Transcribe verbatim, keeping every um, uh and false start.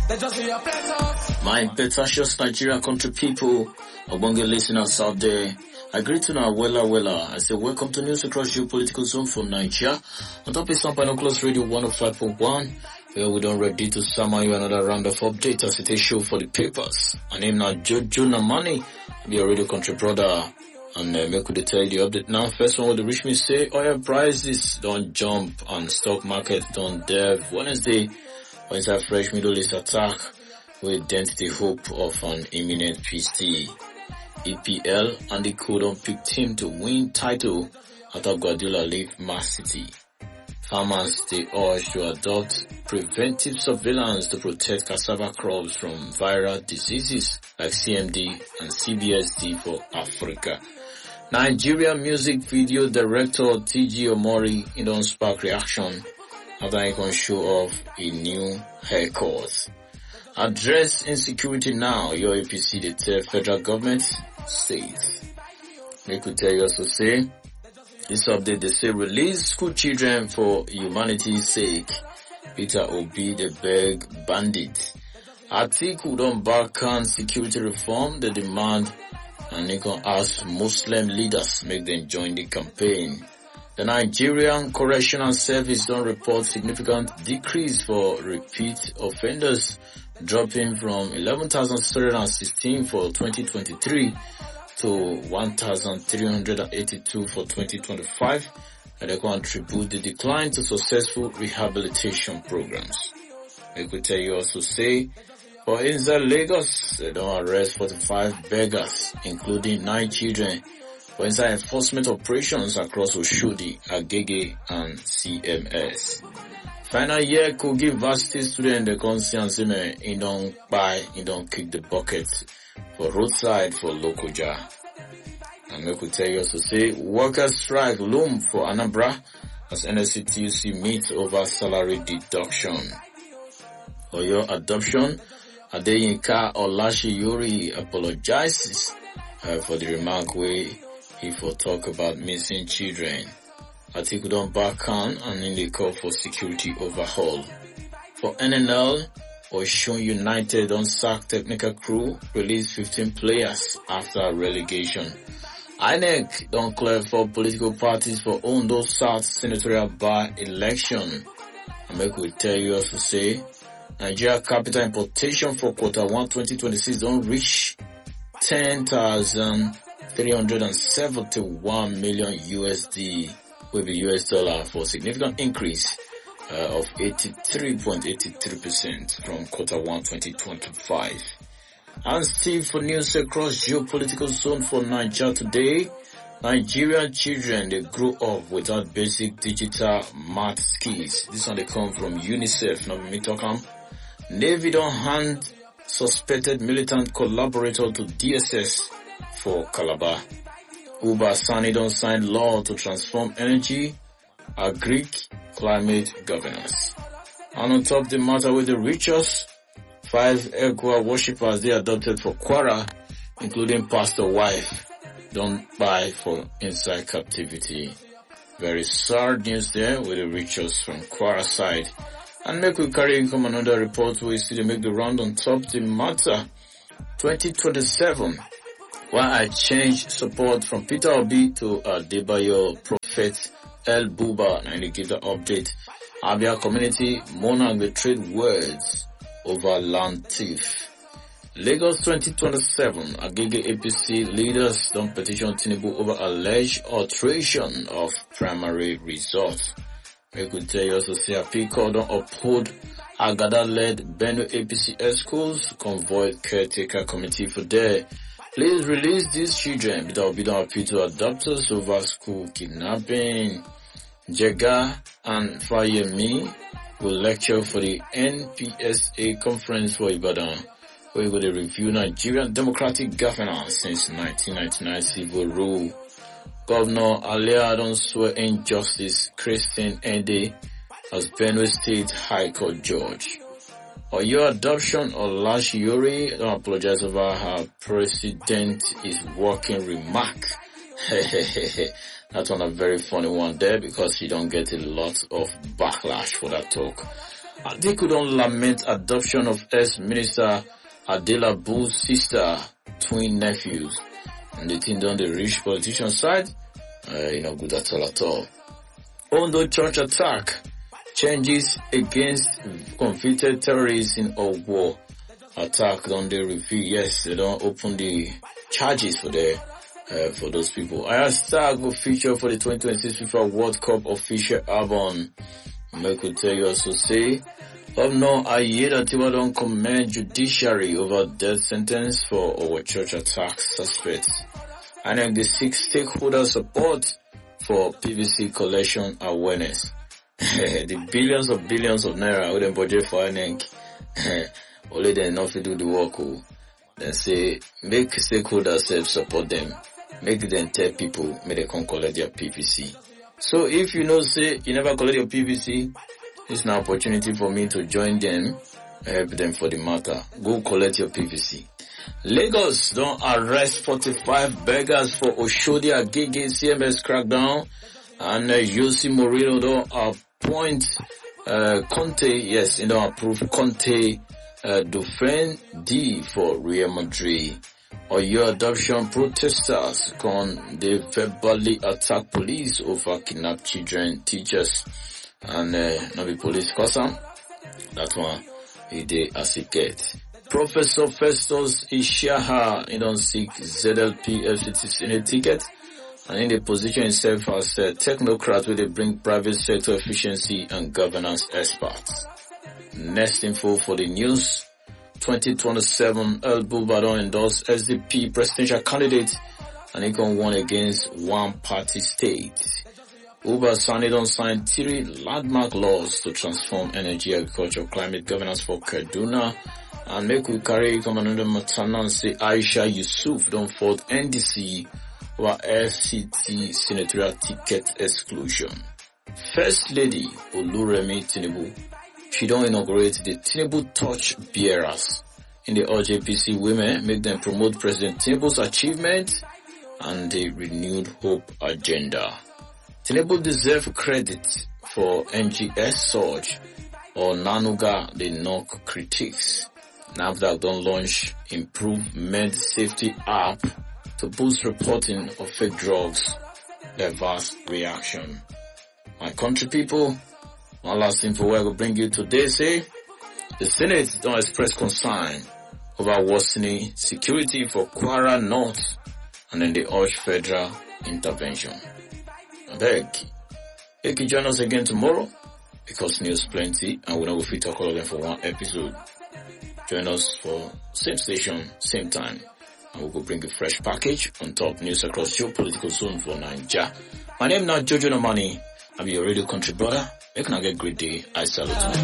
They just be a pleasure. My Petatious Nigeria country people, Obonge listeners out there, I greet you now, Wella Wella. I say welcome to News Across Geopolitical Zone for Nigeria. On top of some Binoculars Radio one oh five point one, where we don't ready to summon you another round of updates as it is show for the papers. My name now Jojo Namani, I be a radio country brother. And uh, make we tell you the update now. First one, what the rich me say, oil prices don't jump and stock market don't dev. Wednesday, was a fresh Middle East attack with dent the hope of an imminent peace deal. E P L and the Codon pick team to win title after Guardiola leave Man City. Farmers they urge to adopt preventive surveillance to protect cassava crops from viral diseases like C M D and C B S D for Africa. Nigeria music video director T G Omori in don't spark reaction after he can show off a new haircut. Address insecurity now, your A P C the tell federal government says. They could tell you also say, this update they say release school children for humanity's sake. Peter Obi the beg bandit. Atiku don't back on security reform, the demand, and they can ask Muslim leaders make them join the campaign. The Nigerian Correctional Service don't report significant decrease for repeat offenders, dropping from eleven thousand three hundred sixteen for twenty twenty-three to one thousand three hundred eighty-two for twenty twenty-five, and they can attribute the decline to successful rehabilitation programs. They could tell you also say, for inside Lagos, they don't arrest forty-five beggars, including nine children, for inside enforcement operations across Oshodi, Agege, and C M S. Final year Kogi Varsity student the conscience in don't buy, in don't kick the bucket for roadside for Lokoja. And we could tell you also say, workers strike loom for Anambra as N S C T U C meets over salary deduction. For your adoption, Adeyinka Olashiyori apologizes uh, for the remark where he for talk about missing children. Atiku don't back on and in the call for security overhaul. For N N L, Osun United on sack technical crew, release fifteen players after relegation. I N E C don't clear for political parties for Ondo South senatorial by-election. And make we tell you also say, Nigeria capital importation for quarter one twenty twenty-six don't reach ten thousand three hundred seventy-one million U S D, will be U S dollar for a significant increase uh, of eighty-three point eight three percent from quarter one twenty twenty-five. And still for news across geopolitical zone for Nigeria today, Nigerian children they grew up without basic digital math skills. This one they come from UNICEF, not me talking. Navy don't hand suspected militant collaborator to D S S for Calabar. Uba Sani don't sign law to transform energy, agric, climate governance. And on top the matter with the richest, five Egwa worshippers they adopted for Kwara, including pastor wife, don't buy for inside captivity. Very sad news there with the richest from Kwara side. And make we carry in come another report where we see they make the round on top the matter. twenty twenty-seven. While I changed support from Peter Obi to Adebayo Prophet El Buba, and they give the update. Abia community monarch the trade words over land thief. Lagos twenty twenty-seven, Agege A P C leaders don't petition Tinubu over alleged alteration of primary results. We could tell you also say a Pico don't uphold Agada-led Benue A P C schools, convoy caretaker committee for there. Please release these children without being appeal to adopters over school kidnapping. Jega and Fayemi will lecture for the N P S A conference for Ibadan, where we will review Nigerian democratic governance since nineteen ninety-nine civil rule. Governor Alia don't swear in Justice Christine Ende as Benue State High Court judge. Or your adoption of Lashiyori don't apologize over her president is working remark. That's one a very funny one there because she don't get a lot of backlash for that talk. Atiku don lament adoption of ex-minister Adelabu's sister, twin nephews. And the thing done the rich politician side, uh, you know, good at all at all. Ondo church attack, changes against convicted terrorists in a war. Attack don't they reveal, yes, they don't open the charges for the, uh, for those people. Hashtag will feature for the twenty twenty-six FIFA World Cup official album. I could tell you also say, Governor Ayeda Tiwa don't commend judiciary over death sentence for our church attack suspects. And then the six stakeholder support for P V C collection awareness. The billions of billions of naira with them budget for N N C. Only they enough to do the work. Then say, make stakeholders self support them. Make them tell people, may they come collect their P V C. So if you know, say, you never collect your P V C, it's an opportunity for me to join them, help them for the matter. Go collect your P V C. Lagos don't arrest forty-five beggars for Oshodi Agege C M S crackdown, and uh, Jose Mourinho don't appoint uh, Conte, yes, you don't approve Conte uh, Dauphin D for Real Madrid. Or your adoption protesters con they verbally attack police over kidnapped children, teachers, and uh, not be police custom. That one he did as it gets. Professor Festus Ishaha, he don't seek Z L P F C T Senate ticket, and in the position himself as a technocrat where they bring private sector efficiency and governance experts. Next info for the news. twenty twenty-seven, El Bulbadon endorsed S D P presidential candidate and he can won against one party state. Uba Sani don't sign three landmark laws to transform energy, agriculture, climate governance for Kaduna. And make we carry Commander Matana and say Aisha Yusuf don't fault N D C over F C T senatorial ticket exclusion. First Lady Oluremi Tinubu, she don't inaugurate the Tinubu Touch Bearers in the O J P C women, make them promote President Tinubu's achievement and the renewed hope agenda. Tinubu deserve credit for N G S surge or Nanuga the knock critics. NAFDAC don't launch improved med safety app to boost reporting of fake drugs. Diverse reaction. My country people, one last info I will bring you today say, the Senate don't express concern over worsening security for Kwara North and then they urge federal intervention. I beg, you can join us again tomorrow because news plenty and we know if we talk all of them for one episode. Join us for same station, same time, and we will bring a fresh package on top news across your political zone for Nigeria. My name is not Jojo Nomani. I'm your radio country brother. Make a great day. I salute you.